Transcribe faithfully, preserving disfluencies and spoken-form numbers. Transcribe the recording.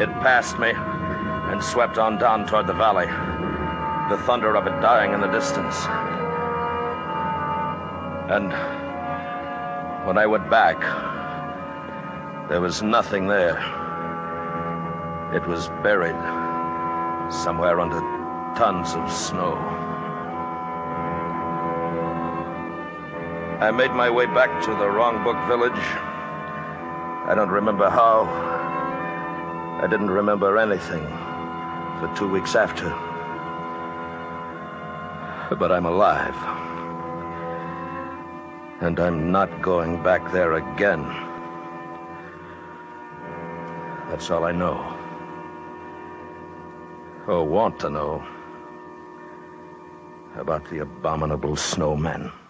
It passed me and swept on down toward the valley, the thunder of it dying in the distance. And when I went back, there was nothing there. It was buried somewhere under tons of snow. I made my way back to the Wrongbook village. I don't remember how. I didn't remember anything for two weeks after. But I'm alive. And I'm not going back there again. That's all I know. Or want to know about the abominable snowmen.